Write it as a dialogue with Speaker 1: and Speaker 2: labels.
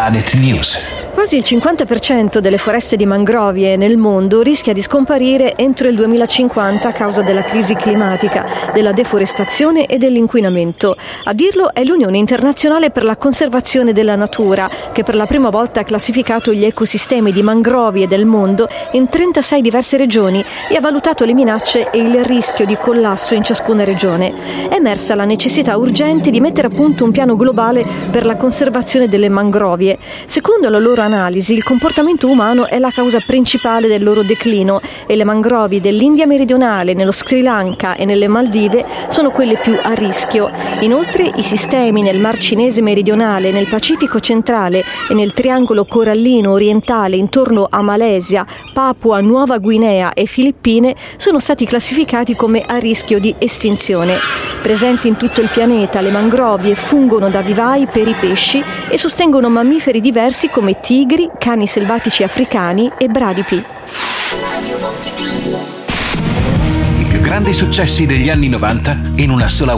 Speaker 1: Planet News.
Speaker 2: Quasi il 50% delle foreste di mangrovie nel mondo rischia di scomparire entro il 2050 a causa della crisi climatica, della deforestazione e dell'inquinamento. A dirlo è l'Unione Internazionale per la Conservazione della Natura, che per la prima volta ha classificato gli ecosistemi di mangrovie del mondo in 36 diverse regioni e ha valutato le minacce e il rischio di collasso in ciascuna regione. È emersa la necessità urgente di mettere a punto un piano globale per la conservazione delle mangrovie. Secondo la loro analisi, il comportamento umano è la causa principale del loro declino e le mangrovie dell'India meridionale, nello Sri Lanka e nelle Maldive sono quelle più a rischio. Inoltre, i sistemi nel Mar Cinese meridionale, nel Pacifico centrale e nel triangolo corallino orientale intorno a Malesia, Papua Nuova Guinea e Filippine sono stati classificati come a rischio di estinzione. Presenti in tutto il pianeta, le mangrovie fungono da vivai per i pesci e sostengono mammiferi diversi come tigri, cani selvatici africani e bradipi.
Speaker 1: I più grandi successi degli anni 90 in una sola